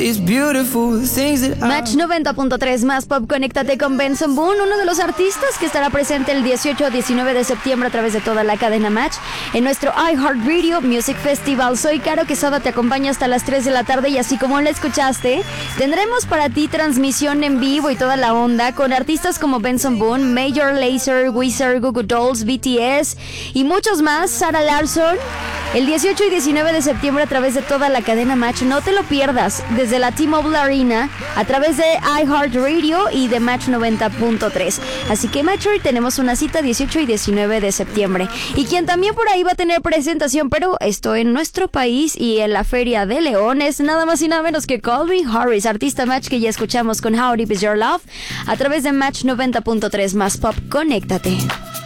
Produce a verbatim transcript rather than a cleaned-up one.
these beautiful things that I... Match noventa punto tres más pop, conéctate con Benson Boone, uno de los artistas que estará presente el dieciocho a diecinueve de septiembre a través de toda la cadena Match en nuestro iHeartRadio Music Festival. Soy Caro Quesada, te acompaño hasta las tres de la tarde y así como la escuchaste, tendremos para ti transmisión en vivo y toda la onda con artistas como Benson Boone, Major Lazer, Weezer, Goo Goo Dolls, B T S y muchos más, Sarah Larsson, el dieciocho y diecinueve de septiembre a través de toda la cadena Match. No te lo pierdas, desde la T-Mobile Arena, a través de iHeartRadio y de Match noventa punto tres. Así que Match, hoy tenemos una cita dieciocho y diecinueve de septiembre. Y quien también por ahí va a tener presentación, pero esto en nuestro país y en la Feria de León, es nada más y nada menos que Calvin Harris, artista Match que ya escuchamos con How Deep Is Your Love, a través de Match noventa punto tres más pop. Conéctate.